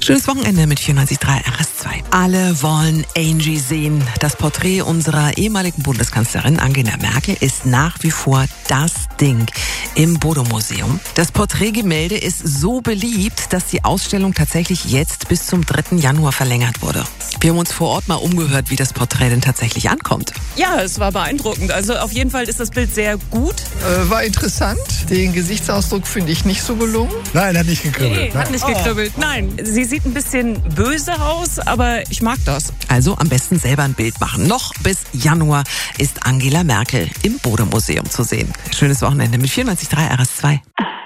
Schönes Wochenende mit 94.3 RS2. Alle wollen Angie sehen. Das Porträt unserer ehemaligen Bundeskanzlerin Angela Merkel ist nach wie vor das Ding im Bode-Museum. Das Porträtgemälde ist so beliebt, dass die Ausstellung tatsächlich jetzt bis zum 3. Januar verlängert wurde. Wir haben uns vor Ort mal umgehört, wie das Porträt denn tatsächlich ankommt. Ja, es war beeindruckend. Also auf jeden Fall ist das Bild sehr gut. War interessant. Den Gesichtsausdruck finde ich nicht so gelungen. Nein, hat nicht gekribbelt. Nee, hat nicht gekribbelt. Nein, sie sieht ein bisschen böse aus, aber ich mag das. Also am besten selber ein Bild machen. Noch bis Januar ist Angela Merkel im Bode-Museum zu sehen. Schönes Wochenende mit 94.3 RS2.